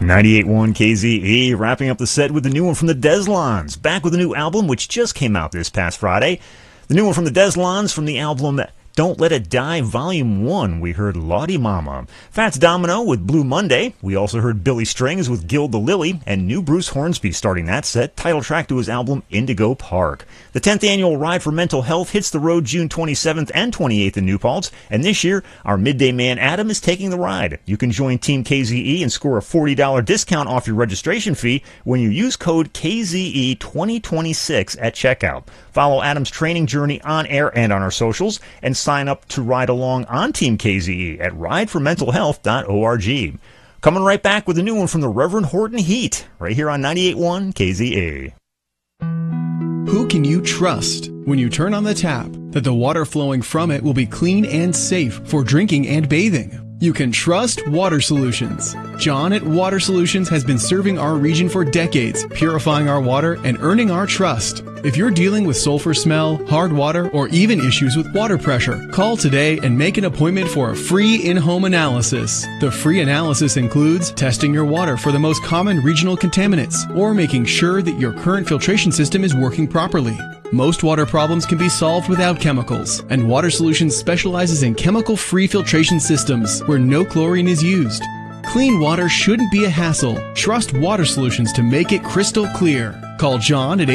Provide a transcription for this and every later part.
98.1 KZE, wrapping up the set with the new one from the Deslons, back with a new album which just came out this past Friday. The new one from the Deslons from the album Don't Let It Die Volume 1, we heard Lawdy Mama. Fats Domino with Blue Monday. We also heard Billy Strings with Gild the Lily, and new Bruce Hornsby starting that set, title track to his album Indigo Park. The 10th annual Ride for Mental Health hits the road June 27th and 28th in New Paltz, and this year, our midday man Adam is taking the ride. You can join Team KZE and score a $40 discount off your registration fee when you use code KZE2026 at checkout. Follow Adam's training journey on air and on our socials, and sign up to ride along on Team KZE at rideformentalhealth.org. Coming right back with a new one from the Reverend Horton Heat, right here on 98.1 KZE. Who can you trust when you turn on the tap that the water flowing from it will be clean and safe for drinking and bathing? You can trust Water Solutions. John at Water Solutions has been serving our region for decades, purifying our water and earning our trust. If you're dealing with sulfur smell, hard water, or even issues with water pressure, call today and make an appointment for a free in-home analysis. The free analysis includes testing your water for the most common regional contaminants or making sure that your current filtration system is working properly. Most water problems can be solved without chemicals, and Water Solutions specializes in chemical-free filtration systems where no chlorine is used. Clean water shouldn't be a hassle. Trust Water Solutions to make it crystal clear. Call John at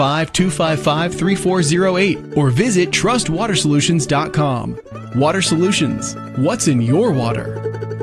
845-255-3408 or visit trustwatersolutions.com. Water Solutions. What's in your water?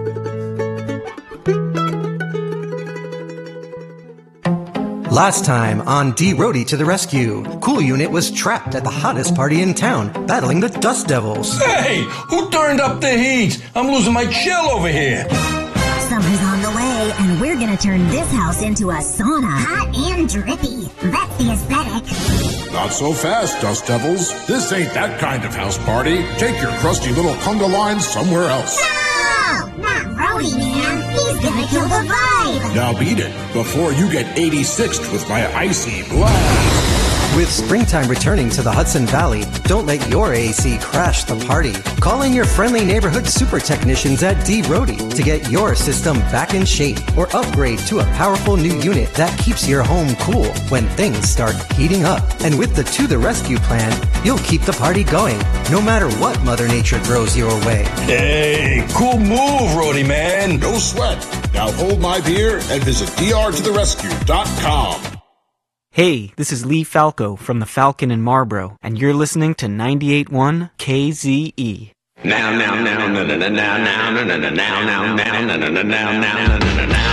Last time on D-Roadie to the Rescue, Cool Unit was trapped at the hottest party in town, battling the Dust Devils. Hey, who turned up the heat? I'm losing my chill over here. Summer's on the way, and we're gonna turn this house into a sauna. Hot and drippy. That's the aesthetic. Not so fast, Dust Devils. This ain't that kind of house party. Take your crusty little conga line somewhere else. No! Not Rody, man. He's gonna kill the vibe. Now beat it before you get 86'd with my icy blast. With springtime returning to the Hudson Valley, don't let your AC crash the party. Call in your friendly neighborhood super technicians at D-Roadie to get your system back in shape or upgrade to a powerful new unit that keeps your home cool when things start heating up. And with the To the Rescue plan, you'll keep the party going, no matter what Mother Nature throws your way. Hey, cool move, Rody man. No sweat. Now hold my beer and visit drtotherescue.com. Hey, this is Lee Falco from the Falcon in Marlboro, and you're listening to 98.1 KZE. Now, now, now, now, now, now, now, now, now, now, now, now, now, now, now, now, now, now.